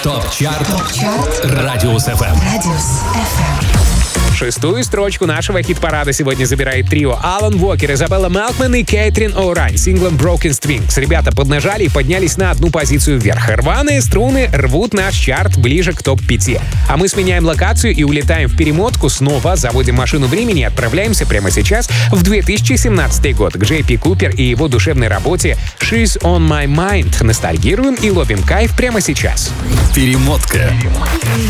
ТОП-чарт Радиус ФМ. Шестую строчку нашего хит-парада сегодня забирает трио Алан Уокер, Изабелла Малкман и Кэтрин О'Райн с синглом Broken Strings. Ребята поднажали и поднялись на одну позицию вверх. Рваные струны рвут наш чарт ближе к топ-5. А мы сменяем локацию и улетаем в перемотку снова, заводим машину времени и отправляемся прямо сейчас в 2017 год к Джей Пи Купер и его душевной работе She's on My Mind. Ностальгируем и ловим кайф прямо сейчас. Перемотка.